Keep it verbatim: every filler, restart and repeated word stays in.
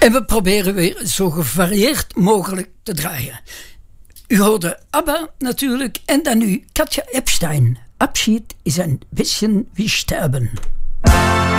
En we proberen weer zo gevarieerd mogelijk te draaien. U hoorde ABBA natuurlijk en dan nu Katja Epstein. Abschied is een bisschen wie sterben.